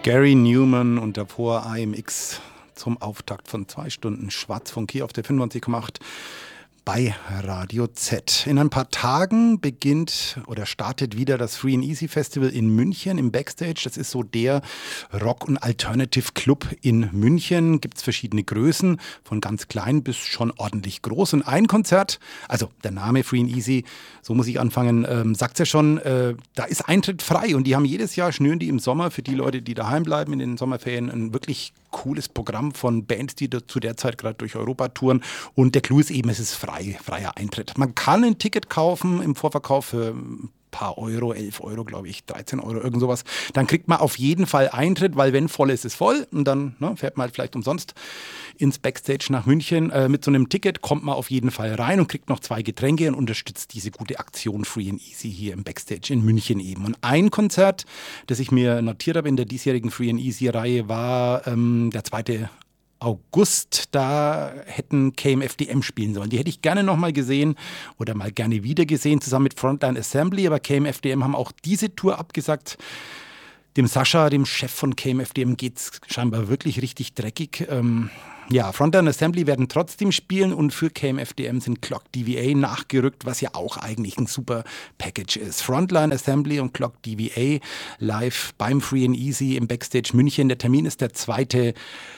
Gary Newman und davor AMX zum Auftakt von 2 Stunden Schwarzfunk hier auf der 95,8 bei Radio Z. In ein paar Tagen beginnt oder startet wieder das Free and Easy Festival in München im Backstage. Das ist so der Rock- und Alternative Club in München. Gibt es verschiedene Größen, von ganz klein bis schon ordentlich groß. Und ein Konzert, also der Name Free and Easy, so muss ich anfangen, sagt ja schon, da ist Eintritt frei. Und die haben jedes Jahr, schnüren die im Sommer für die Leute, die daheim bleiben in den Sommerferien, ein wirklich cooles Programm von Bands, die zu der Zeit gerade durch Europa touren. Und der Clou ist eben, es ist freier Eintritt. Man kann ein Ticket kaufen im Vorverkauf für ein paar Euro, 11 Euro, glaube ich, 13 Euro, irgend sowas. Dann kriegt man auf jeden Fall Eintritt, weil wenn voll ist, ist voll. Und dann fährt man halt vielleicht umsonst ins Backstage nach München. Mit so einem Ticket kommt man auf jeden Fall rein und kriegt noch 2 Getränke und unterstützt diese gute Aktion Free and Easy hier im Backstage in München eben. Und ein Konzert, das ich mir notiert habe in der diesjährigen Free and Easy-Reihe, war der 2. August, da hätten KMFDM spielen sollen. Die hätte ich gerne nochmal gesehen oder mal gerne wieder gesehen, zusammen mit Frontline Assembly, aber KMFDM haben auch diese Tour abgesagt. Dem Sascha, dem Chef von KMFDM, geht es scheinbar wirklich richtig dreckig. Frontline Assembly werden trotzdem spielen und für KMFDM sind Clock DVA nachgerückt, was ja auch eigentlich ein super Package ist. Frontline Assembly und Clock DVA live beim Free and Easy im Backstage München. Der Termin ist der 2.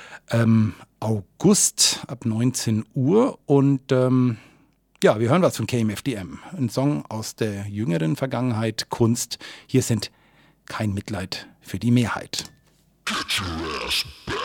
August ab 19 Uhr und wir hören was von KMFDM. Ein Song aus der jüngeren Vergangenheit, Kunst. Hier sind Kein Mitleid für die Mehrheit. Get your ass back.